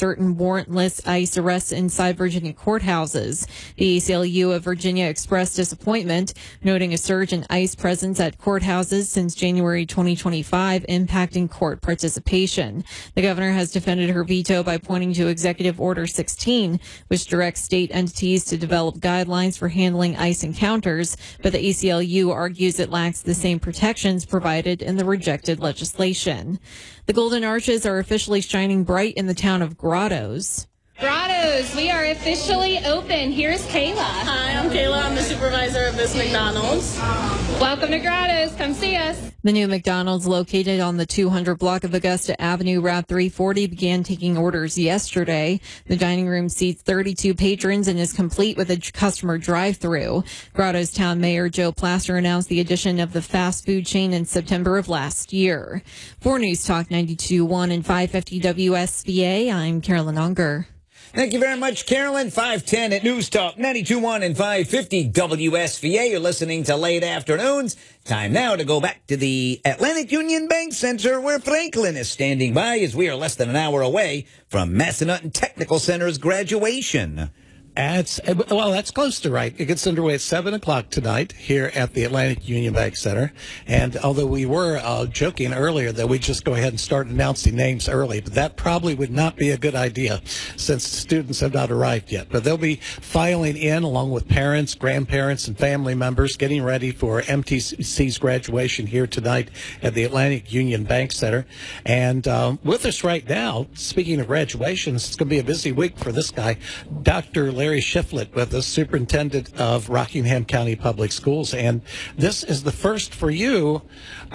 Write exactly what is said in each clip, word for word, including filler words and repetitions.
certain warrantless ICE arrests inside Virginia courthouses. The A C L U of Virginia expressed disappointment, noting a surge in ICE presence at courthouses since January twenty twenty-five, impacting court participation. The governor has defended her veto by pointing to Executive Order sixteen, which directs state entities to develop guidelines for handling ICE encounters, but the A C L U argues it lacks the same protections provided in the rejected legislation. The Golden Arches are officially shining bright in the town of Grottoes. Grottoes, we are officially open. Here's Kayla. Hi, I'm Kayla. I'm the supervisor of this McDonald's. Welcome to Grottoes. Come see us. The new McDonald's, located on the two hundred block of Augusta Avenue, Route three forty, began taking orders yesterday. The dining room seats thirty-two patrons and is complete with a customer drive-through. Grottoes Town Mayor Joe Plaster announced the addition of the fast food chain in September of last year. For News Talk ninety-two point one and five fifty W S V A, I'm Carolyn Unger. Thank you very much, Carolyn. five ten at News Talk ninety-two point one and five fifty W S V A. You're listening to Late Afternoons. Time now to go back to the Atlantic Union Bank Center, where Franklin is standing by, as we are less than an hour away from Massanutten Technical Center's graduation. At, well, that's close to right. It gets underway at seven o'clock tonight here at the Atlantic Union Bank Center. And although we were uh, joking earlier that we'd just go ahead and start announcing names early, but that probably would not be a good idea since students have not arrived yet. But they'll be filing in along with parents, grandparents, and family members, getting ready for M T C's graduation here tonight at the Atlantic Union Bank Center. And uh, with us right now, speaking of graduations, it's going to be a busy week for this guy, Doctor Larry Shiflett, with the superintendent of Rockingham County Public Schools. And this is the first for you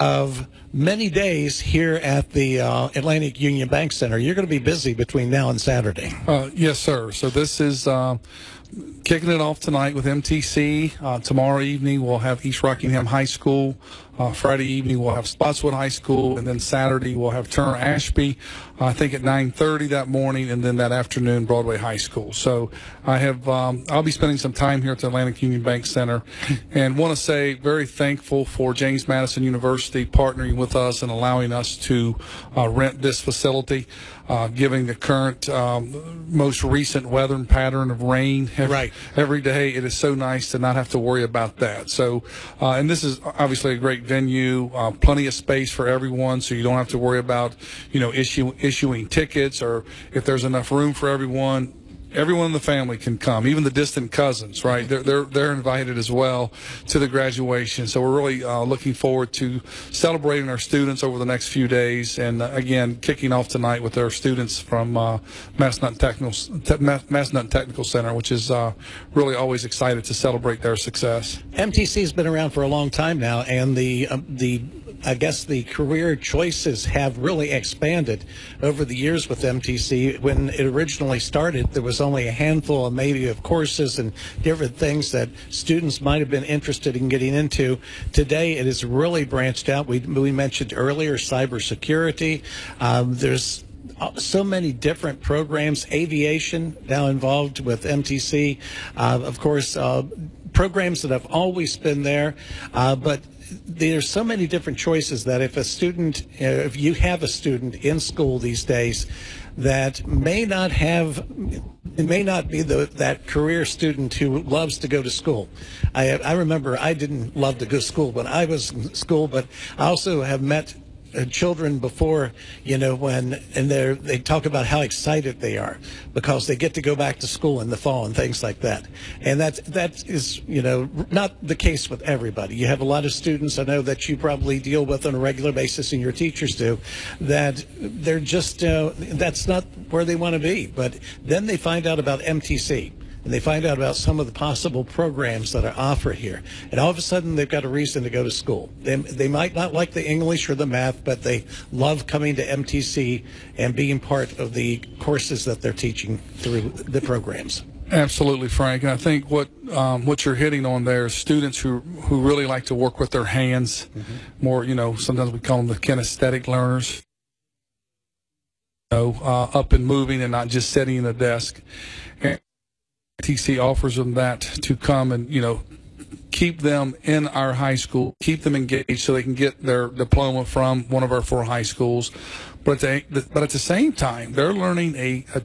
of many days here at the uh, Atlantic Union Bank Center. You're going to be busy between now and Saturday. Uh, yes, sir. So this is uh, kicking it off tonight with M T C. Uh, tomorrow evening we'll have East Rockingham High School. Uh, Friday evening we'll have Spotswood High School, and then Saturday we'll have Turner Ashby, uh, I think at nine thirty that morning, and then that afternoon Broadway High School. So I have um, I'll be spending some time here at the Atlantic Union Bank Center, and want to say very thankful for James Madison University partnering with us and allowing us to uh, rent this facility, uh, giving the current um, most recent weather pattern of rain every, right. every day. It is so nice to not have to worry about that. So, uh, and this is obviously a great venue, uh, plenty of space for everyone, so you don't have to worry about, you know, issue, issuing tickets, or if there's enough room for everyone. Everyone in the family can come, even the distant cousins, right? They're they're they're invited as well to the graduation. So we're really uh, looking forward to celebrating our students over the next few days, and uh, again, kicking off tonight with our students from uh, Massanutten Technical Te- Massanutten Technical Center, which is uh, really always excited to celebrate their success. M T C's been around for a long time now, and the um, the I guess the career choices have really expanded over the years with M T C. When it originally started, there was only a handful of maybe of courses and different things that students might have been interested in getting into. Today, it is really branched out. We, we mentioned earlier cybersecurity. Um, there's so many different programs. Aviation now involved with M T C. Uh, of course, uh, programs that have always been there, uh, but there's so many different choices that if a student, if you have a student in school these days that may not have, it may not be the, that career student who loves to go to school. I, I remember I didn't love to go to school when I was in school, but I also have met Uh, children before, you know, when, and they they talk about how excited they are because they get to go back to school in the fall and things like that. And that, that is, you know, not the case with everybody. You have a lot of students, I know that you probably deal with on a regular basis, and your teachers do, that they're just, uh, that's not where they want to be. But then they find out about M T C. And they find out about some of the possible programs that are offered here. And all of a sudden, they've got a reason to go to school. They, they might not like the English or the math, but they love coming to M T C and being part of the courses that they're teaching through the programs. Absolutely, Frank. And I think what um, what you're hitting on there is students who, who really like to work with their hands. Mm-hmm. More, you know, sometimes we call them the kinesthetic learners. You know, uh, up and moving and not just sitting in a desk. And T C offers them that to come and, you know, keep them in our high school, keep them engaged so they can get their diploma from one of our four high schools. But at the, but at the same time, they're learning a, a